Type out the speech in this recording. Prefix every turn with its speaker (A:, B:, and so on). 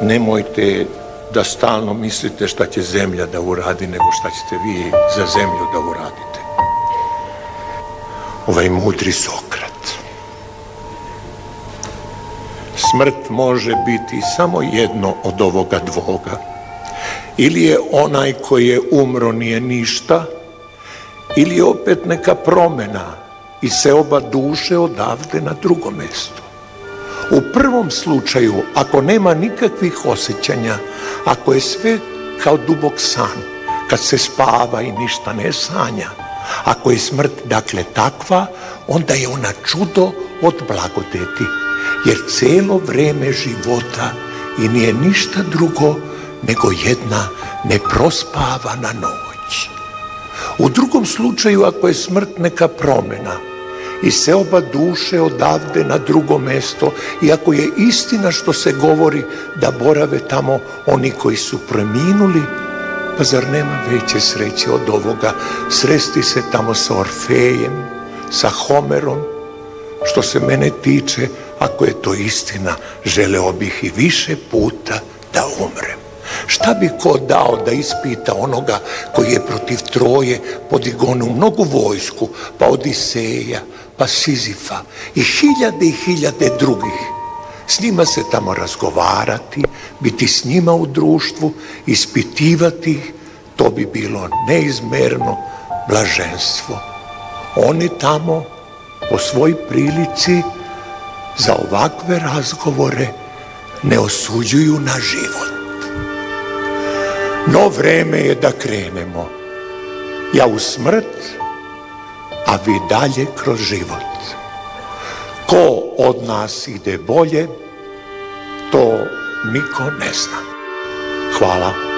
A: Nemojte da stalno mislite šta će zemlja da uradi, nego šta ćete vi za zemlju da uradite. Ovaj mudri Sokrat. Smrt može biti samo jedno od ovoga dvoga. Ili je onaj koji je umro nije ništa, ili je opet neka promjena i seoba duše odavde na drugo mesto. U prvom slučaju, ako nema nikakvih osjećanja, ako je sve kao dubok san, kad se spava i ništa ne sanja, ako je smrt dakle takva, onda je ona čudo od blagodeti, jer cijelo vreme života i nije ništa drugo nego jedna neprospavana noć. U drugom slučaju, ako je smrt neka promjena i seoba duše odavde na drugo mesto, i ako je istina što se govori da borave tamo oni koji su preminuli, pa zar nema veće sreće od ovoga sresti se tamo sa Orfejem, sa Homerom? Što se mene tiče, ako je to istina, želeo bih i više puta da umrem. Šta bi ko dao da ispita onoga koji je protiv Troje podigonu mnogu vojsku, pa Odiseja, pa Sizifa i hiljade drugih. S njima se tamo razgovarati, biti s njima u društvu, ispitivati ih, to bi bilo neizmerno blaženstvo. Oni tamo po svoj prilici za ovakve razgovore ne osuđuju na život. No vreme je da krenemo. Ja u smrt, a vi dalje kroz život. Ko od nas ide bolje, to niko ne zna. Hvala.